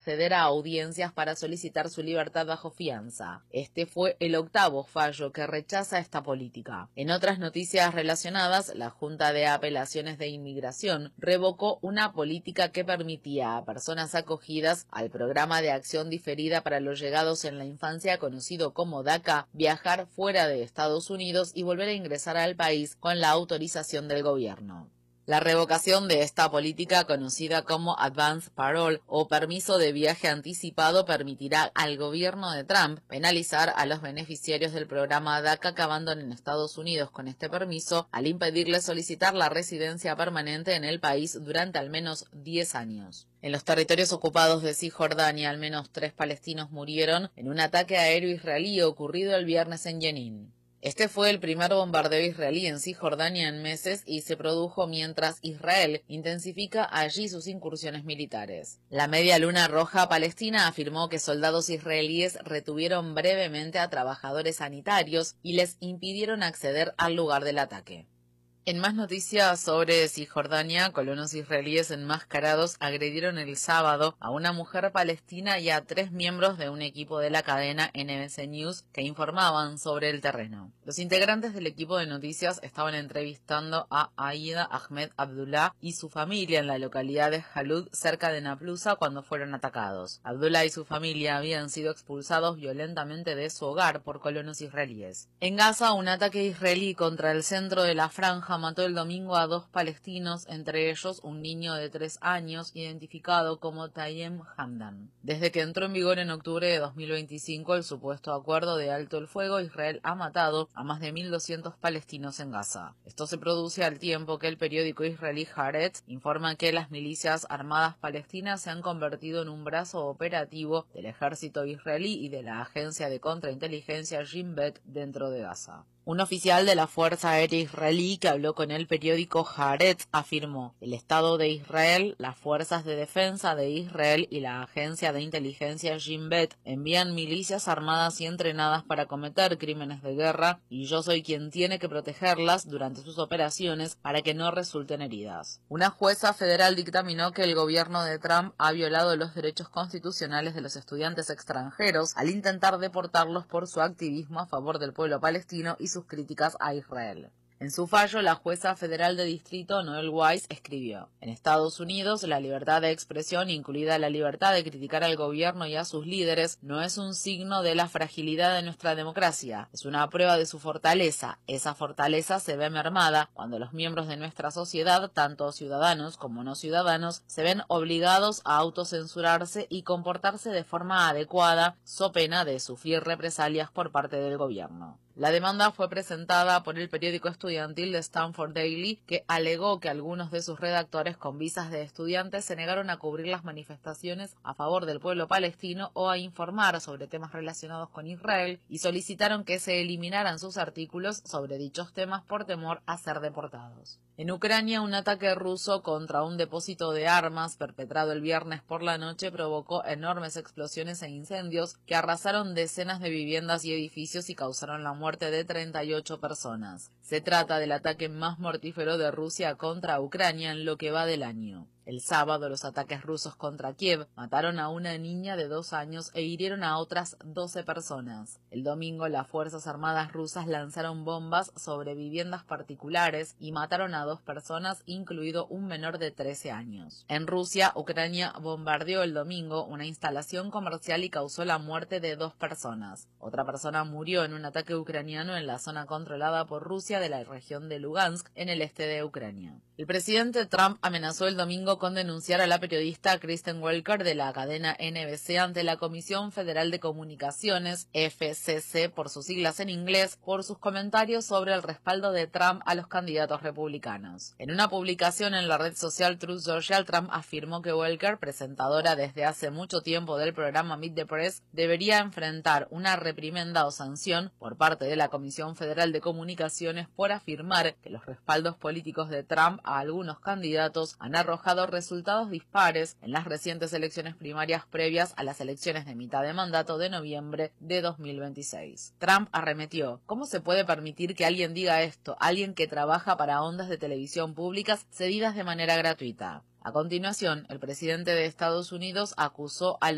acceder a audiencias para solicitar su libertad bajo fianza. Este fue el octavo fallo que rechaza esta política. En otras noticias relacionadas, la Junta de Apelaciones de Inmigración revocó una política que permitía a personas acogidas al Programa de Acción Diferida para los Llegados en la Infancia, conocido como DACA, viajar fuera de Estados Unidos y volver a ingresar al país con la autorización del gobierno. La revocación de esta política, conocida como Advance Parole o permiso de viaje anticipado, permitirá al gobierno de Trump penalizar a los beneficiarios del programa DACA que abandonen Estados Unidos con este permiso al impedirles solicitar la residencia permanente en el país durante al menos 10 años. En los territorios ocupados de Cisjordania, al menos 3 palestinos murieron en un ataque aéreo israelí ocurrido el viernes en Jenin. Este fue el primer bombardeo israelí en Cisjordania en meses y se produjo mientras Israel intensifica allí sus incursiones militares. La Media Luna Roja Palestina afirmó que soldados israelíes retuvieron brevemente a trabajadores sanitarios y les impidieron acceder al lugar del ataque. En más noticias sobre Cisjordania, colonos israelíes enmascarados agredieron el sábado a una mujer palestina y a 3 miembros de un equipo de la cadena NBC News que informaban sobre el terreno. Los integrantes del equipo de noticias estaban entrevistando a Aida Ahmed Abdullah y su familia en la localidad de Jalud, cerca de Naplusa, cuando fueron atacados. Abdullah y su familia habían sido expulsados violentamente de su hogar por colonos israelíes. En Gaza, un ataque israelí contra el centro de la franja mató el domingo a 2 palestinos, entre ellos un niño de 3 años identificado como Tayem Hamdan. Desde que entró en vigor en octubre de 2025 el supuesto acuerdo de alto el fuego, Israel ha matado a más de 1.200 palestinos en Gaza. Esto se produce al tiempo que el periódico israelí Haaretz informa que las milicias armadas palestinas se han convertido en un brazo operativo del ejército israelí y de la agencia de contrainteligencia Shin Bet dentro de Gaza. Un oficial de la Fuerza Aérea Israelí que habló con el periódico Haaretz afirmó: el Estado de Israel, las Fuerzas de Defensa de Israel y la agencia de inteligencia Shin Bet envían milicias armadas y entrenadas para cometer crímenes de guerra y yo soy quien tiene que protegerlas durante sus operaciones para que no resulten heridas. Una jueza federal dictaminó que el gobierno de Trump ha violado los derechos constitucionales de los estudiantes extranjeros al intentar deportarlos por su activismo a favor del pueblo palestino y sus críticas a Israel. En su fallo, la jueza federal de distrito Noel Weiss escribió: en Estados Unidos, la libertad de expresión, incluida la libertad de criticar al gobierno y a sus líderes, no es un signo de la fragilidad de nuestra democracia, es una prueba de su fortaleza. Esa fortaleza se ve mermada cuando los miembros de nuestra sociedad, tanto ciudadanos como no ciudadanos, se ven obligados a autocensurarse y comportarse de forma adecuada, so pena de sufrir represalias por parte del gobierno. La demanda fue presentada por el periódico estudiantil de Stanford Daily, que alegó que algunos de sus redactores con visas de estudiantes se negaron a cubrir las manifestaciones a favor del pueblo palestino o a informar sobre temas relacionados con Israel y solicitaron que se eliminaran sus artículos sobre dichos temas por temor a ser deportados. En Ucrania, un ataque ruso contra un depósito de armas perpetrado el viernes por la noche provocó enormes explosiones e incendios que arrasaron decenas de viviendas y edificios y causaron la muerte de 38 personas. Se trata del ataque más mortífero de Rusia contra Ucrania en lo que va del año. El sábado, los ataques rusos contra Kiev mataron a una niña de 2 años e hirieron a otras 12 personas. El domingo, las Fuerzas Armadas rusas lanzaron bombas sobre viviendas particulares y mataron a 2 personas, incluido un menor de 13 años. En Rusia, Ucrania bombardeó el domingo una instalación comercial y causó la muerte de 2 personas. Otra persona murió en un ataque ucraniano en la zona controlada por Rusia de la región de Lugansk, en el este de Ucrania. El presidente Trump amenazó el domingo con denunciar a la periodista Kristen Welker de la cadena NBC ante la Comisión Federal de Comunicaciones, FCC por sus siglas en inglés, por sus comentarios sobre el respaldo de Trump a los candidatos republicanos. En una publicación en la red social Truth Social, Trump afirmó que Welker, presentadora desde hace mucho tiempo del programa Meet the Press, debería enfrentar una reprimenda o sanción por parte de la Comisión Federal de Comunicaciones por afirmar que los respaldos políticos de Trump a algunos candidatos han arrojado resultados dispares en las recientes elecciones primarias previas a las elecciones de mitad de mandato de noviembre de 2026. Trump arremetió: ¿cómo se puede permitir que alguien diga esto? Alguien que trabaja para ondas de televisión públicas cedidas de manera gratuita. A continuación, el presidente de Estados Unidos acusó a